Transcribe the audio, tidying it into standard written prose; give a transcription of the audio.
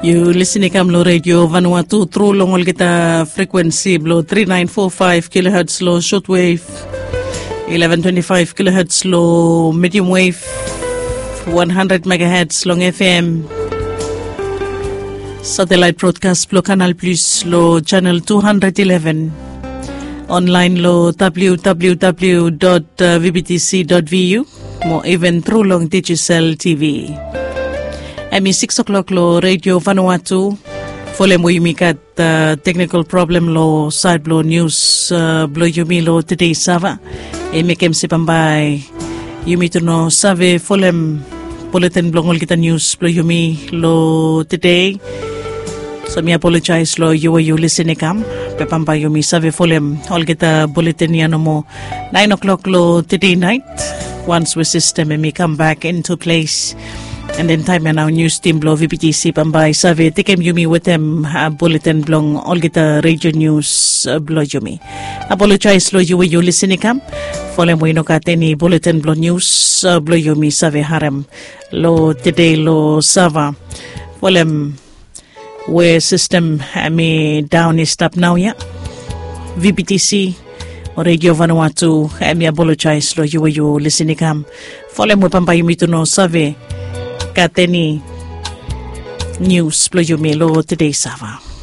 You listening kam lo radio Vanuatu through longol kita frequency blo 3945 kilohertz lo shortwave 1125 kilohertz lo medium wave 100 megahertz long FM satellite broadcast lo Canal Plus lo channel 211 online lo www.vbtc.vu mo even through long Digicel TV. Emi 6 o'clock lo radio Vanuatu fole mo yumikat technical problem lo side lo news blo yumi lo today sava emi kem si pambay yumi to no save folem bulletin blongol kita news blo yumi lo today. So me apologize lo you listening kam pe pambay yumi save folem all kita bulletin yan mo 9 o'clock lo today night once we system emi come back into place. And then time and our news team blo VPTC pambay save tikem yumi with them bulletin blong all kita radio news blo yumi. Apologize lo you listening kam follow mo inokate ni bulletin blo news blo yumi save harem lo today lo sava follow we system ami down is stop now ya VPTC radio Vanuatu ami apologize lo you listening kam follow mo pambay yumi to no save kateni news blo yumi lo today sava.